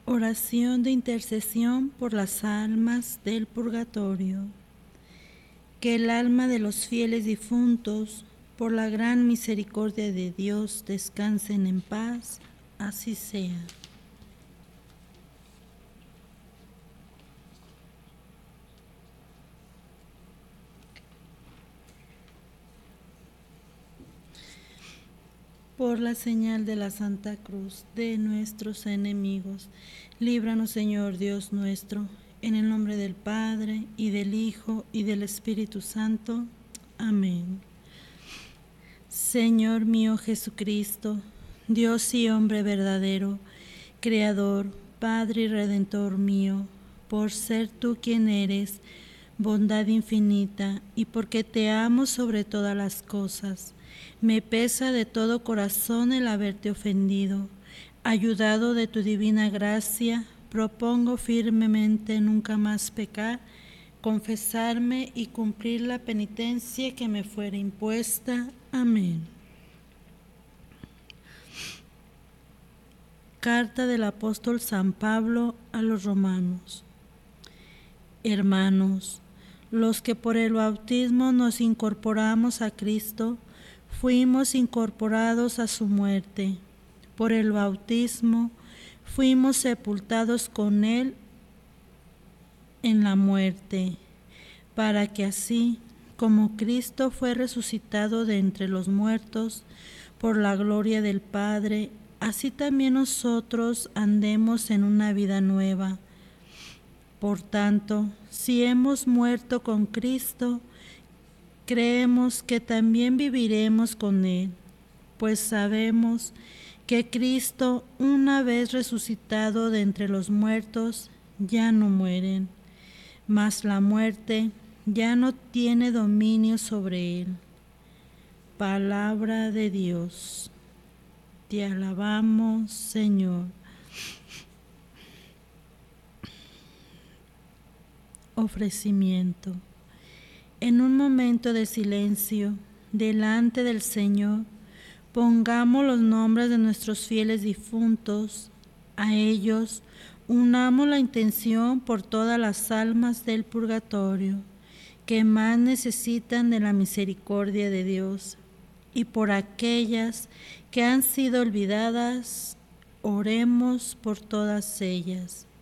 Oración de intercesión por las almas del purgatorio. Que el alma de los fieles difuntos, por la gran misericordia de Dios, descansen en paz, así sea. Por la señal de la Santa Cruz de nuestros enemigos, líbranos, Señor Dios nuestro, en el nombre del Padre, y del Hijo, y del Espíritu Santo. Amén. Señor mío Jesucristo, Dios y hombre verdadero, Creador, Padre y Redentor mío, por ser tú quien eres, bondad infinita, y porque te amo sobre todas las cosas, me pesa de todo corazón el haberte ofendido. Ayudado de tu divina gracia, propongo firmemente nunca más pecar, confesarme y cumplir la penitencia que me fuera impuesta. Amén. Carta del apóstol San Pablo a los romanos. Hermanos, los que por el bautismo nos incorporamos a Cristo, fuimos incorporados a su muerte. Por el bautismo fuimos sepultados con Él en la muerte, para que así como Cristo fue resucitado de entre los muertos por la gloria del Padre, así también nosotros andemos en una vida nueva. Por tanto, si hemos muerto con Cristo, creemos que también viviremos con Él, pues sabemos que Cristo, una vez resucitado de entre los muertos, ya no mueren, mas la muerte ya no tiene dominio sobre Él. Palabra de Dios. Te alabamos, Señor. Ofrecimiento. En un momento de silencio, delante del Señor, pongamos los nombres de nuestros fieles difuntos. A ellos unamos la intención por todas las almas del purgatorio que más necesitan de la misericordia de Dios, y por aquellas que han sido olvidadas, oremos por todas ellas.